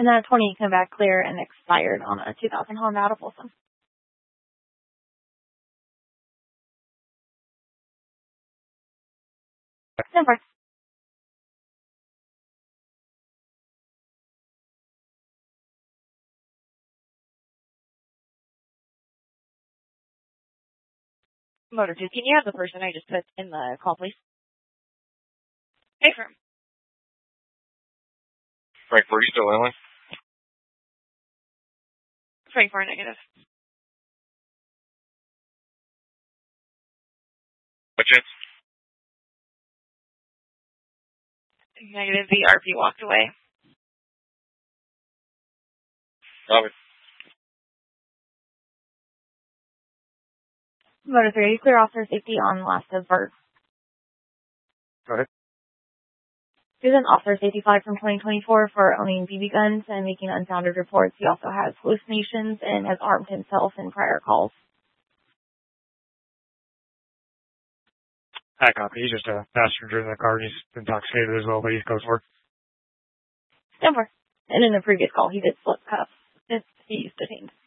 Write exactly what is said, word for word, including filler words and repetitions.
And that twenty came back clear and expired on a two thousand Honda out of Folsom. ten four. Motor two, can you have the person I just put in the call, please? Hey, firm. Frank, were you still in? Frank, four negative. What chance? Negative, the R P walked away. Robert. Motor three, clear officer safety on last of birth. Go ahead. Here's an officer safety flag from twenty twenty-four for owning B B guns and making unfounded reports. He also has hallucinations and has armed himself in prior calls. I copy. He's just a passenger in the car. He's intoxicated as well, but he's code for. ten four. And in the previous call, he did slip cuffs if he's detained.